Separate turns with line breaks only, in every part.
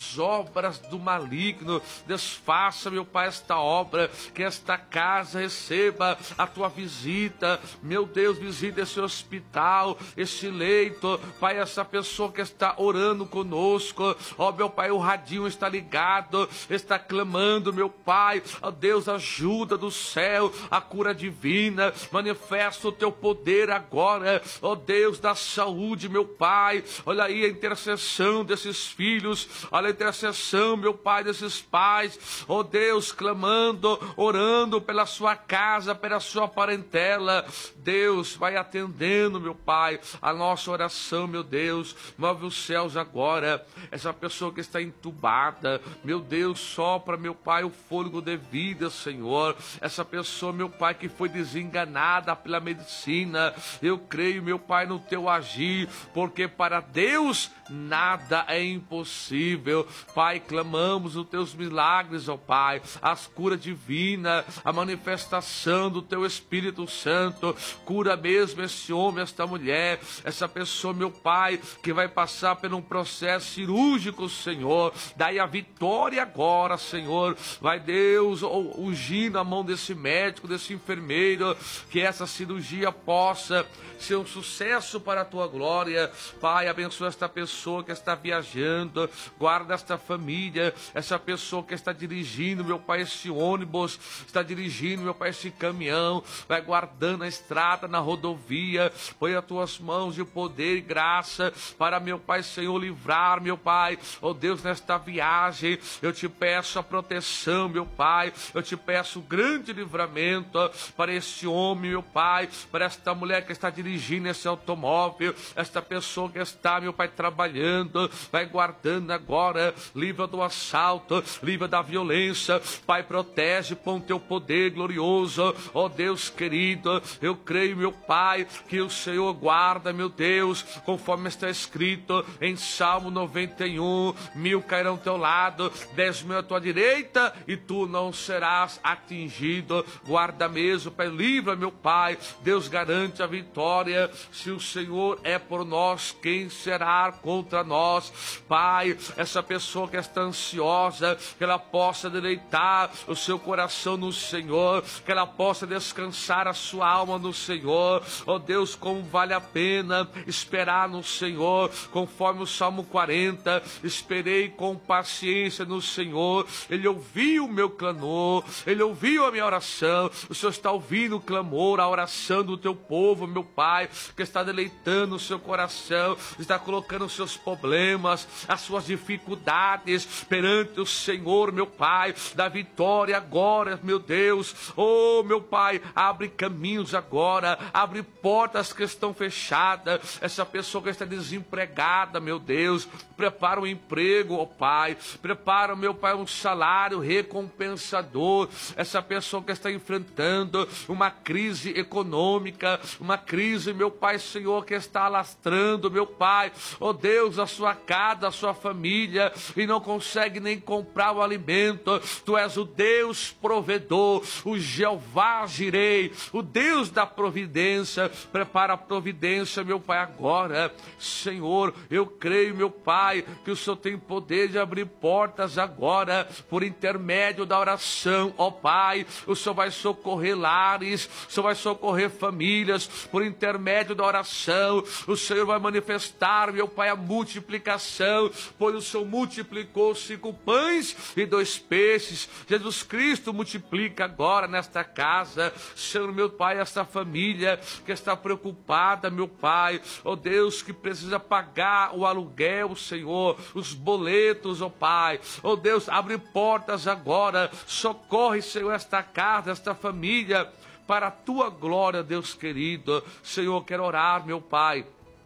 as obras do maligno. Desfaça, meu Pai, esta obra, que esta casa receba a tua visita. Meu Deus, visita esse hospital, esse leito, Pai, essa pessoa que está orando conosco, ó meu Pai, o radinho está ligado, está clamando, meu Pai, ó Deus, ajuda do céu, a cura divina, manifesta o teu poder agora, ó Deus da saúde, meu Pai. Olha aí a intercessão desses filhos, olha a intercessão, meu Pai, desses pais, ó Deus, clamando, orando pela sua casa, pela sua parentela. Deus, vai atendendo, meu Pai, a nossa oração, meu Deus. Move os céus agora, essa pessoa que está entubada, meu Deus, sopra, meu Pai, o fôlego de vida, Senhor. Essa pessoa, meu Pai, que foi desenganada pela medicina, eu creio, meu Pai, no teu agir, porque para Deus nada é impossível. Pai, clamamos os teus milagres, ó Pai, as curas divinas, a manifestação do teu Espírito Santo. Cura mesmo esse homem, esta mulher, essa pessoa, meu Pai, que vai passar por um processo cirúrgico, Senhor. Daí a vitória agora, Senhor. Vai, Deus, ungindo a mão desse médico, desse enfermeiro, que essa cirurgia possa ser um sucesso para a tua glória. Pai, abençoa esta pessoa que está viajando, guarda esta família, essa pessoa que está dirigindo, meu Pai, esse ônibus, está dirigindo, meu Pai, esse caminhão, vai guardando a estrada, na rodovia. Põe as tuas mãos de poder e graça para, meu Pai, Senhor, livrar, meu Pai, ó Deus, nesta viagem. Eu te peço a proteção, meu Pai, eu te peço grande livramento para este homem, meu Pai, para esta mulher que está dirigindo esse automóvel, esta pessoa que está, meu Pai, trabalhando. Vai guardando agora, livra do assalto, livra da violência, Pai, protege com teu poder glorioso, ó Deus querido. Eu creio, meu Pai, que o Senhor guarda, meu Deus, conforme está escrito em Salmo 91, 1000 cairão ao teu lado, 10.000 à tua direita, e tu não serás atingido. Guarda mesmo, Pai, livra, meu Pai. Deus garante a vitória. Se o Senhor é por nós, quem será contra nós? Pai, essa pessoa que está ansiosa, que ela possa deleitar o seu coração no Senhor, que ela possa descansar a sua alma no Senhor. Ó Deus, como vale a pena esperar no Senhor, conforme o Salmo 40, esperei com paciência no Senhor, Ele ouviu o meu clamor, Ele ouviu a minha oração. O Senhor está ouvindo o clamor, a oração do teu povo, meu Pai, que está deleitando o seu coração, está colocando os seus problemas, as suas dificuldades perante o Senhor, meu Pai, da vitória agora, meu Deus. Oh, meu Pai, abre caminhos agora, abre portas que estão fechadas. Essa pessoa que está desempregada, meu Deus, prepara um emprego, ó Pai, prepara, meu Pai, um salário recompensador. Essa pessoa que está enfrentando uma crise econômica, uma crise, meu Pai, Senhor, que está alastrando, meu Pai, ó Deus, a sua casa, a sua família, e não consegue nem comprar o alimento. Tu és o Deus provedor, o Jeová Jirei, o Deus da providência. Prepara a providência, meu Pai, agora. Senhor, eu creio, meu Pai, que o Senhor tem poder de abrir portas agora, por intermédio da oração, ó Pai. O Senhor vai socorrer lares, o Senhor vai socorrer famílias, por intermédio da oração. O Senhor vai manifestar, meu Pai, a multiplicação, pois o Senhor multiplicou 5 pães e 2 peixes. Jesus Cristo multiplica agora nesta casa, Senhor, meu Pai, esta família que está preocupada, meu Pai, ó Deus, que precisa pagar o aluguel, Senhor, os boletos, ó Pai, ó Deus, abre portas agora, socorre, Senhor, esta casa, esta família, para a tua glória, Deus querido. Senhor, quero orar, meu Pai,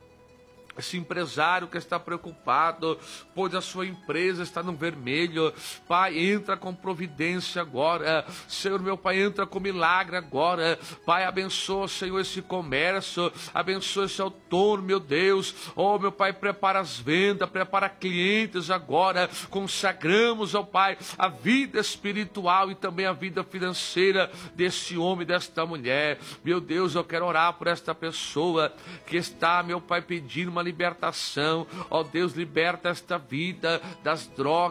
esse empresário que está preocupado, pois a sua empresa está no vermelho. Pai, entra com providência agora. Senhor, meu Pai, entra com milagre agora. Pai, abençoa, Senhor, esse comércio, abençoa esse autônomo, meu Deus. Oh, meu Pai, prepara as vendas, prepara clientes agora. Consagramos, ó Pai, a vida espiritual e também a vida financeira desse homem, desta mulher. Meu Deus, eu quero orar por esta pessoa que está, meu Pai, pedindo uma libertação. Ó Deus, liberta esta vida das drogas,